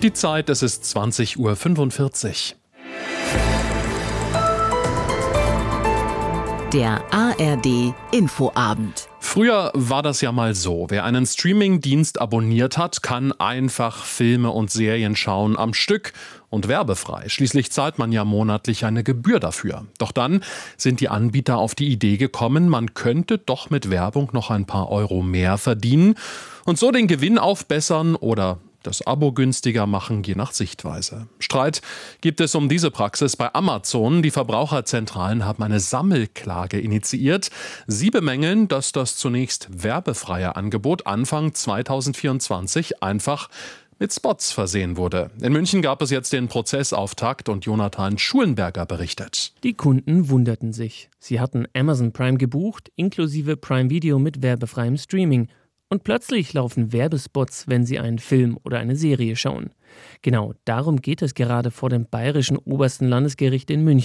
Die Zeit, es ist 20:45 Uhr. Der ARD Infoabend. Früher war das ja mal so. Wer einen Streamingdienst abonniert hat, kann einfach Filme und Serien schauen am Stück und werbefrei. Schließlich zahlt man ja monatlich eine Gebühr dafür. Doch dann sind die Anbieter auf die Idee gekommen, man könnte doch mit Werbung noch ein paar Euro mehr verdienen und so den Gewinn aufbessern oder das Abo günstiger machen, je nach Sichtweise. Streit gibt es um diese Praxis bei Amazon. Die Verbraucherzentralen haben eine Sammelklage initiiert. Sie bemängeln, dass das zunächst werbefreie Angebot Anfang 2024 einfach mit Spots versehen wurde. In München gab es jetzt den Prozessauftakt und Jonathan Schulenberger berichtet. Die Kunden wunderten sich. Sie hatten Amazon Prime gebucht, inklusive Prime Video mit werbefreiem Streaming. Und plötzlich laufen Werbespots, wenn Sie einen Film oder eine Serie schauen. Genau darum geht es gerade vor dem Bayerischen Obersten Landesgericht in München.